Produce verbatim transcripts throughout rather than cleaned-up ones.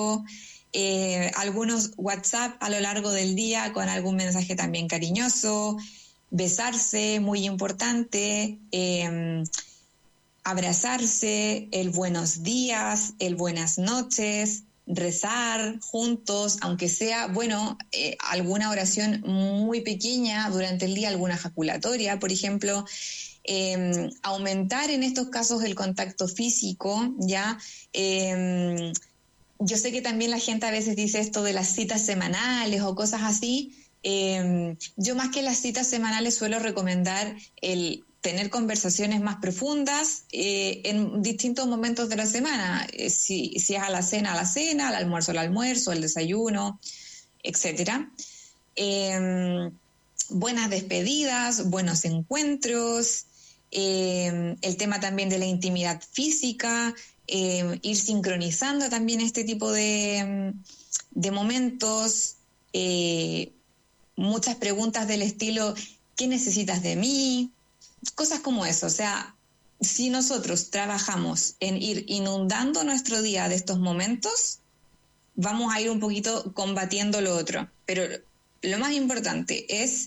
eh, algunos WhatsApp a lo largo del día con algún mensaje también cariñoso, besarse, muy importante, eh, abrazarse, el buenos días, el buenas noches, rezar juntos, aunque sea, bueno, eh, alguna oración muy pequeña durante el día, alguna ejaculatoria, por ejemplo. Eh, aumentar en estos casos el contacto físico, ¿ya? Eh, yo sé que también la gente a veces dice esto de las citas semanales o cosas así. Eh, yo más que las citas semanales suelo recomendar el tener conversaciones más profundas eh, en distintos momentos de la semana, eh, si, si es a la cena, a la cena, al almuerzo, al almuerzo, al desayuno, etcétera. Eh, buenas despedidas, buenos encuentros, eh, el tema también de la intimidad física, eh, ir sincronizando también este tipo de, de momentos, eh, muchas preguntas del estilo, ¿qué necesitas de mí? Cosas como eso. O sea, si nosotros trabajamos en ir inundando nuestro día de estos momentos, vamos a ir un poquito combatiendo lo otro. Pero lo más importante es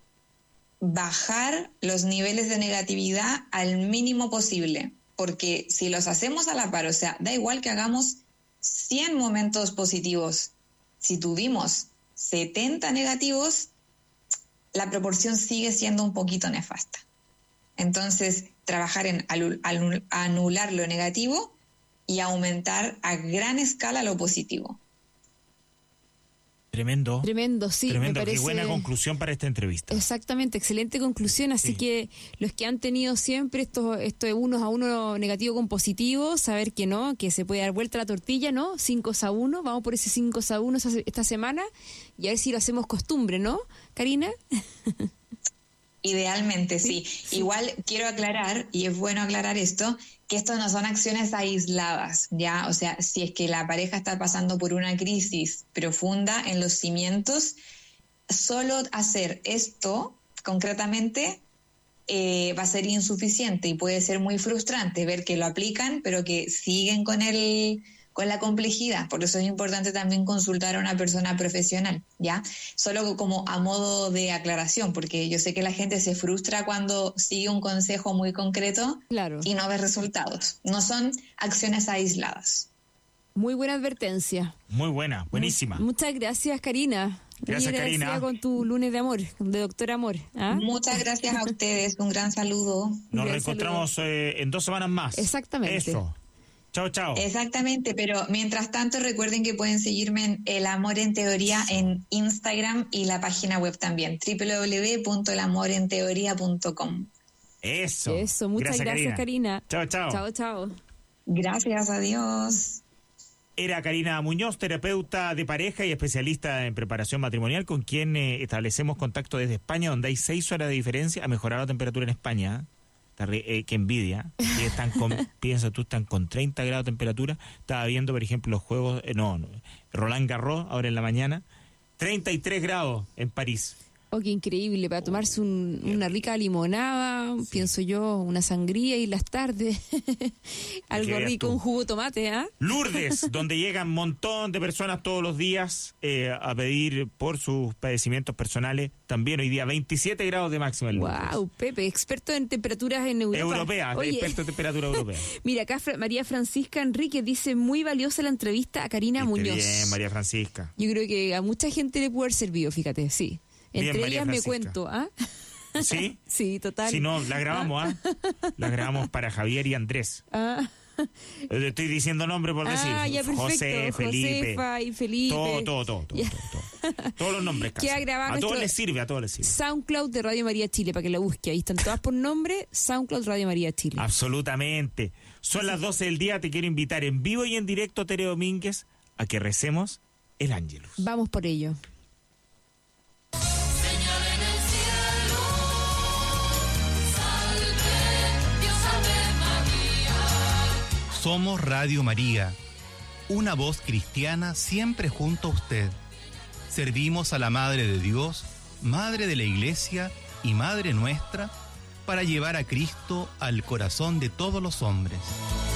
bajar los niveles de negatividad al mínimo posible, porque si los hacemos a la par, o sea, da igual que hagamos cien momentos positivos, si tuvimos setenta negativos, la proporción sigue siendo un poquito nefasta. Entonces, trabajar en anular lo negativo y aumentar a gran escala lo positivo. Tremendo. Tremendo, sí. Tremendo, me parece... qué buena conclusión para esta entrevista. Exactamente, excelente conclusión. Así sí. que los que han tenido siempre estos esto de unos a uno negativo con positivo, saber que no, que se puede dar vuelta la tortilla, ¿no? cinco a uno, vamos por ese cinco a uno esta semana y a ver si lo hacemos costumbre, ¿no, Karina? Idealmente, sí. Sí, sí. Igual quiero aclarar, y es bueno aclarar esto, que esto no son acciones aisladas, ¿ya? O sea, si es que la pareja está pasando por una crisis profunda en los cimientos, solo hacer esto concretamente eh, va a ser insuficiente y puede ser muy frustrante ver que lo aplican, pero que siguen con el... con la complejidad. Por eso es importante también consultar a una persona profesional, ¿ya? Solo como a modo de aclaración, porque yo sé que la gente se frustra cuando sigue un consejo muy concreto, claro, y no ve resultados. No son acciones aisladas. Muy buena advertencia. Muy buena, buenísima. Muchas gracias, Karina. Gracias, Muy agradecida Karina. Con tu lunes de amor, de Doctor Amor. ¿Ah? Muchas gracias a ustedes. Un gran saludo. Nos gran reencontramos eh, en dos semanas más. Exactamente. Eso. Chao, chao. Exactamente, pero mientras tanto recuerden que pueden seguirme en El Amor en Teoría en Instagram y la página web también, doble u doble u doble u punto el amor en teoría punto com. Eso. Eso, muchas gracias, gracias Karina. Chao, chao. Chao, chao. Gracias, adiós. Era Karina Muñoz, terapeuta de pareja y especialista en preparación matrimonial, con quien eh, establecemos contacto desde España, donde hay seis horas de diferencia. Ha mejorado la temperatura en España. Eh, que envidia, y están con, piensa tú, están con treinta grados de temperatura. Estaba viendo, por ejemplo, los juegos, eh, no, no, Roland Garros, ahora en la mañana, treinta y tres grados en París. Oh, qué increíble, para tomarse un, una rica limonada, sí. Pienso yo, una sangría y las tardes, algo rico, tú? Un jugo de tomate, ¿ah? ¿eh? Lourdes, donde llegan un montón de personas todos los días eh, a pedir por sus padecimientos personales, también hoy día veintisiete grados de máxima en Lourdes. Wow, Pepe, experto en temperaturas en Europa. Europea, Oye. experto en temperatura europea. Mira, acá Fra- María Francisca Enrique dice, muy valiosa la entrevista a Karina Viste Muñoz. Bien, María Francisca. Yo creo que a mucha gente le pudo haber servido, fíjate, sí. Entre Bien, ellas Francisca. me cuento, ¿ah? ¿Sí? Sí, total. Si no, la grabamos, ¿ah? ¿eh? La grabamos para Javier y Andrés. Ah. Estoy diciendo nombre por decir. Ah, ya, perfecto. José, Felipe. Josefa y Felipe. Todo, todo, todo. todo, todo, todo. Todos los nombres casi. A todos les sirve, a todos les sirve. SoundCloud de Radio María Chile, para que la busque. Ahí están todas por nombre, SoundCloud Radio María Chile. Absolutamente. Son sí. las doce del día, te quiero invitar en vivo y en directo, Tere Domínguez, a que recemos el Ángelus. Vamos por ello. Somos Radio María, una voz cristiana siempre junto a usted. Servimos a la Madre de Dios, Madre de la Iglesia y Madre nuestra, para llevar a Cristo al corazón de todos los hombres.